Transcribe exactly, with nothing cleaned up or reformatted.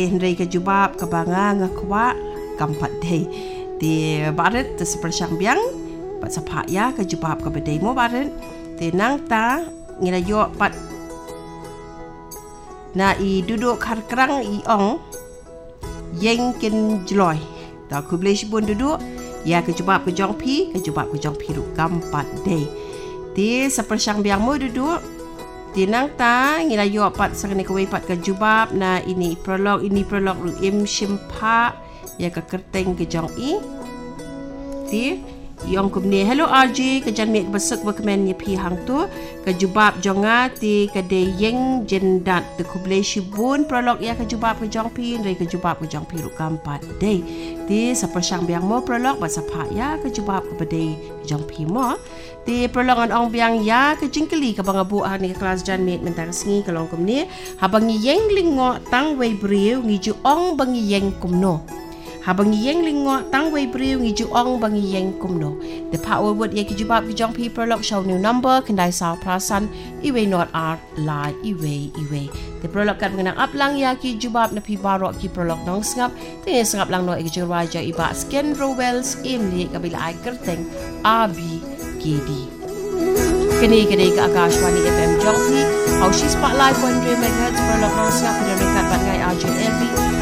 Henry ke jubab ke banga ngakwa kampat day di barat te sepersyang biang pat sapak ya ke jubab ke bedai mo barat di nang ta ngira yo pat na i duduk kar kerang i ong yang ken jloy ta ku blei bun duduk ya ke jubab ke jong pi ke jubab ke jong pi ru kampat day di sepersyang biang mo duduk Tinang ta ngira yo pat sakni ko pat ke jubab na ini prolog ini prolog ru im shimpa ya ke kerteng ke jong i ti yong kumne hello R J ke jan mek besek berkemen ye pi hang tu ke jubab jonga ti ke de yeng jendat te kuble shibun prolog ya ke jubab ke jong pi re ke jubab ke jong pi ru kampat de ti sapersyang biang mo prolog ba sapa ya ke jubab ke bedai jong pi mo ti prolongan ong biang ya ke jingkeli ke bangabu ah ni kelas jan met mentang sengi kalong kumni habangi yeng lingo tang wei briu ngiju ong bangi yeng kumno habangi yeng lingo tang wei briu ngiju ong bangi yeng kumno the power word ye ke jubab ke jong pi prolog show new number kendai saw prasan iwe not art lie iwe iwe the prolog kat mengenang aplang ya ki jubab na pi barok ki prolog dong sengap ti sengap lang no ke raja iba sken rowels im li kabila ai kerteng abi Gedi. Kini kini ke Akashwani F M Jongpi, Haushi Spotlight one hundred megahertz per lokal siap pada rekat bangai R J L V.